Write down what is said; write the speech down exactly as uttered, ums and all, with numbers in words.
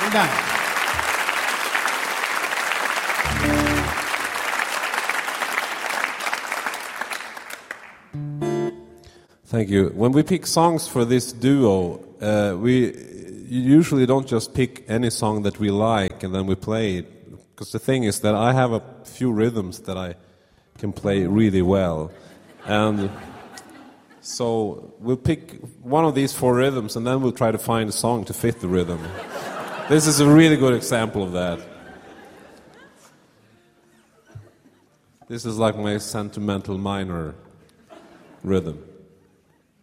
ดัง Thank you. When we pick songs for this duo, uh, we usually don't just pick any song that we like and then we play it. Because the thing is that I have a few rhythms that I can play really well. And so we'll pick one of these four rhythms and then we'll try to find a song to fit the rhythm. This is a really good example of that. This is like my sentimental minor rhythm.